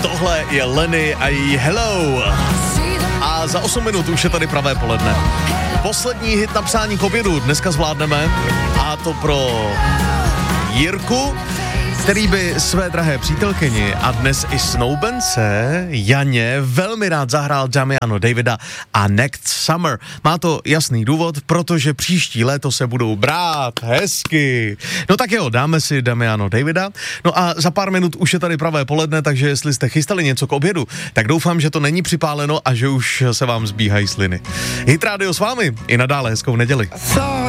Tohle je Lenny a její Hello. A za 8 minut už je tady pravé poledne. Poslední hit na přání k obědu dneska zvládneme, a to pro Jirku, který by své drahé přítelkyni a dnes i snoubence Janě velmi rád zahrál Damiano Davida a Next Summer. Má to jasný důvod, protože příští léto se budou brát hezky. No tak jo, dáme si Damiano Davida. No a za pár minut už je tady pravé poledne, takže jestli jste chystali něco k obědu, tak doufám, že to není připáleno a že už se vám zbíhají sliny. Hit Radio s vámi i nadále hezkou neděli.